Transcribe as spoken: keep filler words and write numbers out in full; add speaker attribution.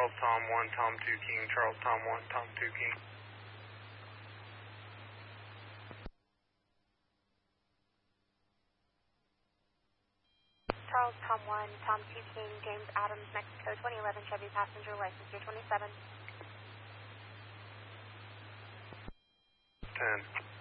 Speaker 1: Charles Tom one, Tom two King, Charles Tom one, Tom two King.
Speaker 2: Charles Tom one, Tom two King, James Adams, Mexico, twenty eleven Chevy passenger, license year twenty-seven.
Speaker 1: ten.